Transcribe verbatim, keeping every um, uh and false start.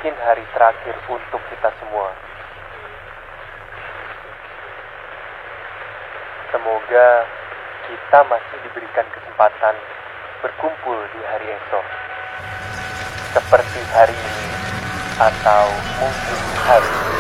mungkin hari terakhir untuk kita semua. Semoga kita masih diberikan kesempatan berkumpul di hari esok, seperti hari ini atau mungkin hari ini.